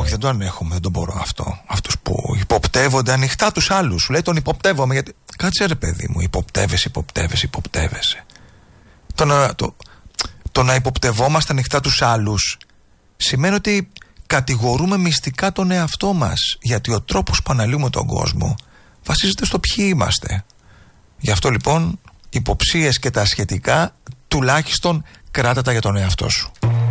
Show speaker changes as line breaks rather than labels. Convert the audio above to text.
Όχι, δεν το ανέχομαι, δεν το μπορώ αυτό. Αυτούς που υποπτεύονται ανοιχτά τους άλλους. Σου λέει τον υποπτεύομαι γιατί. Κάτσε ρε παιδί μου, υποπτεύεσαι. Το να υποπτευόμαστε ανοιχτά τους άλλους σημαίνει ότι κατηγορούμε μυστικά τον εαυτό μας. Γιατί ο τρόπος που αναλύουμε τον κόσμο βασίζεται στο ποιοι είμαστε. Γι' αυτό λοιπόν υποψίες και τα σχετικά τουλάχιστον κράτα τα για τον εαυτό σου.